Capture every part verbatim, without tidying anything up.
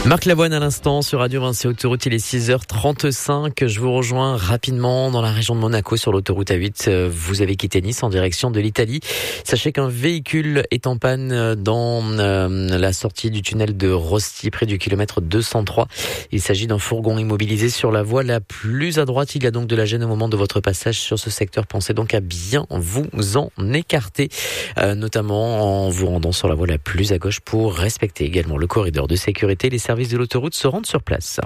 Marc Lavoine à l'instant sur Radio Vinci Autoroute, il est six heures trente-cinq. Je vous rejoins rapidement dans la région de Monaco sur l'autoroute A huit. Vous avez quitté Nice en direction de l'Italie. Sachez qu'un véhicule est en panne dans euh, la sortie du tunnel de Rosti, près du kilomètre deux cent trois. Il s'agit d'un fourgon immobilisé sur la voie la plus à droite. Il y a donc de la gêne au moment de votre passage sur ce secteur. Pensez donc à bien vous en écarter, euh, notamment en vous rendant sur la voie la plus à gauche pour respecter également le corridor de sécurité. Les services de l'autoroute se rendent sur place.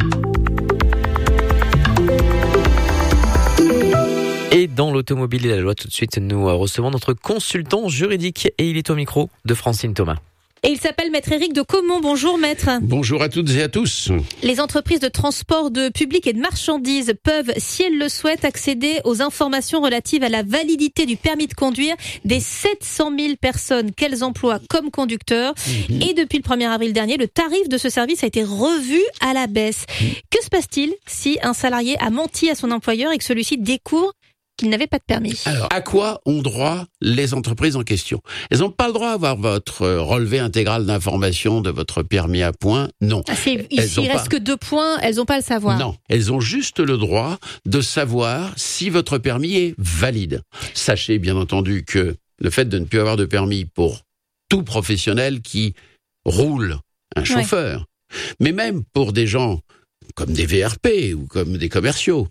Et dans l'automobile et la loi, tout de suite, nous recevons notre consultant juridique et il est au micro de Francine Thomas. Et il s'appelle Maître Éric de Caumont. Bonjour Maître. Bonjour à toutes et à tous. Les entreprises de transport de public et de marchandises peuvent, si elles le souhaitent, accéder aux informations relatives à la validité du permis de conduire des sept cent mille personnes qu'elles emploient comme conducteurs. Mmh. Et depuis le premier avril dernier, le tarif de ce service a été revu à la baisse. Mmh. Que se passe-t-il si un salarié a menti à son employeur et que celui-ci découvre qu'il n'avait pas de permis? Alors, à quoi ont droit les entreprises en question? Elles n'ont pas le droit d'avoir votre relevé intégral d'information de votre permis à points, non. Ah, c'est, il ne reste pas... que deux points, elles n'ont pas à le savoir. Non, elles ont juste le droit de savoir si votre permis est valide. Sachez bien entendu que le fait de ne plus avoir de permis pour tout professionnel qui roule un chauffeur, ouais. mais même pour des gens comme des V R P ou comme des commerciaux,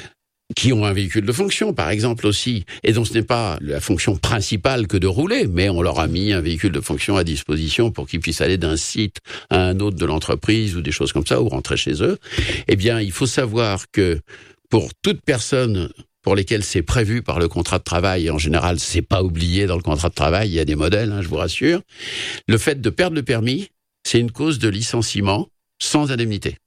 qui ont un véhicule de fonction, par exemple, aussi, et dont ce n'est pas la fonction principale que de rouler, mais on leur a mis un véhicule de fonction à disposition pour qu'ils puissent aller d'un site à un autre de l'entreprise ou des choses comme ça, ou rentrer chez eux. Eh bien, il faut savoir que pour toute personne pour lesquelles c'est prévu par le contrat de travail, et en général, c'est pas oublié dans le contrat de travail, il y a des modèles, hein, je vous rassure, le fait de perdre le permis, c'est une cause de licenciement sans indemnité.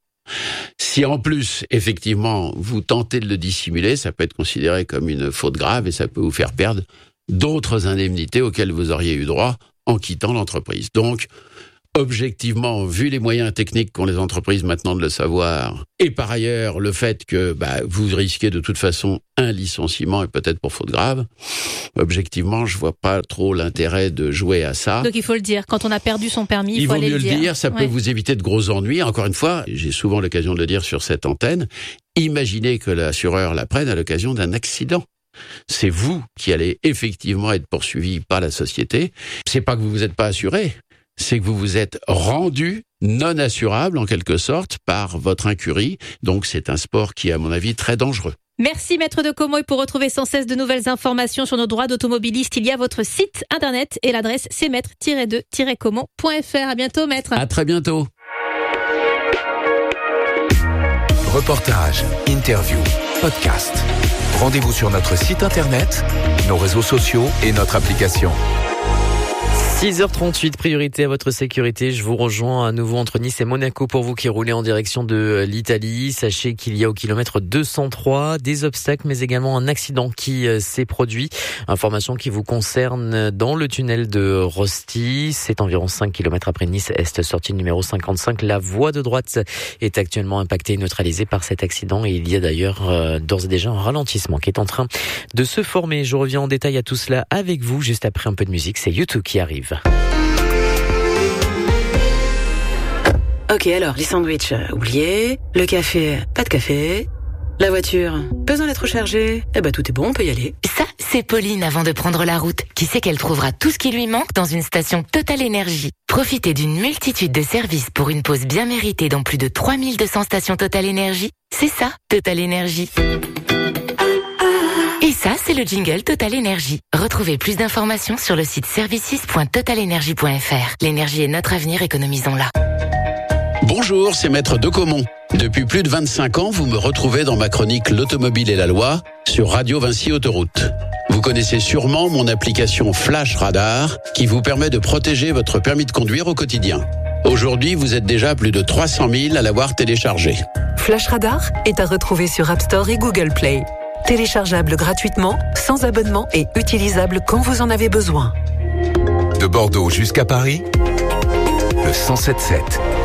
Si en plus, effectivement, vous tentez de le dissimuler, ça peut être considéré comme une faute grave et ça peut vous faire perdre d'autres indemnités auxquelles vous auriez eu droit en quittant l'entreprise. Donc, objectivement, vu les moyens techniques qu'ont les entreprises maintenant de le savoir, et par ailleurs le fait que bah, vous risquez de toute façon un licenciement et peut-être pour faute grave, objectivement, je vois pas trop l'intérêt de jouer à ça. Donc il faut le dire, quand on a perdu son permis, il, il faut vaut aller mieux le dire. le dire, ça ouais. peut vous éviter de gros ennuis. Encore une fois, j'ai souvent l'occasion de le dire sur cette antenne, imaginez que l'assureur la prenne à l'occasion d'un accident. C'est vous qui allez effectivement être poursuivi par la société. C'est pas que vous vous êtes pas assuré, c'est que vous vous êtes rendu non assurable, en quelque sorte, par votre incurie. Donc, c'est un sport qui est, à mon avis, très dangereux. Merci, Maître de Caumont. Et pour retrouver sans cesse de nouvelles informations sur nos droits d'automobiliste, il y a votre site internet et l'adresse c'est maître tiret de tiret caumont point f r. À bientôt, Maître. À très bientôt. Reportage, interview, podcast. Rendez-vous sur notre site internet, nos réseaux sociaux et notre application. six heures trente-huit, priorité à votre sécurité. Je vous rejoins à nouveau entre Nice et Monaco pour vous qui roulez en direction de l'Italie. Sachez qu'il y a au kilomètre deux cent trois des obstacles, mais également un accident qui s'est produit. Information qui vous concerne dans le tunnel de Rosti. C'est environ cinq kilomètres après Nice-Est, sortie numéro cinquante-cinq. La voie de droite est actuellement impactée et neutralisée par cet accident. Et il y a d'ailleurs euh, d'ores et déjà un ralentissement qui est en train de se former. Je reviens en détail à tout cela avec vous juste après un peu de musique. C'est U deux qui arrive. Ok, alors, les sandwichs, euh, oubliés. Le café, pas de café. La voiture, besoin d'être rechargée. Eh ben, tout est bon, on peut y aller. Ça, c'est Pauline avant de prendre la route, qui sait qu'elle trouvera tout ce qui lui manque dans une station Total Énergie. Profitez d'une multitude de services pour une pause bien méritée dans plus de trois mille deux cents stations Total Énergie. C'est ça, Total Énergie. Et ça, c'est le jingle Total Énergie. Retrouvez plus d'informations sur le site services point total énergie point f r. L'énergie est notre avenir, économisons-la. Bonjour, c'est Maître de Caumont. Depuis plus de vingt-cinq ans, vous me retrouvez dans ma chronique L'automobile et la loi sur Radio Vinci Autoroute. Vous connaissez sûrement mon application Flash Radar qui vous permet de protéger votre permis de conduire au quotidien. Aujourd'hui, vous êtes déjà plus de trois cent mille à l'avoir téléchargé. Flash Radar est à retrouver sur App Store et Google Play. Téléchargeable gratuitement, sans abonnement et utilisable quand vous en avez besoin. De Bordeaux jusqu'à Paris, le cent sept sept.